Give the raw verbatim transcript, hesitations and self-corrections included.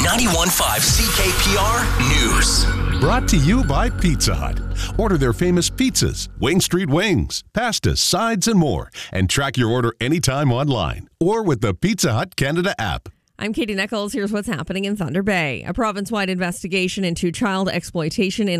ninety-one point five C K P R News. Brought to you by Pizza Hut. Order their famous pizzas, Wing Street Wings, pastas, sides, and more. And track your order anytime online or with the Pizza Hut Canada app. I'm Katie Nichols. Here's what's happening in Thunder Bay. A province-wide investigation into child exploitation in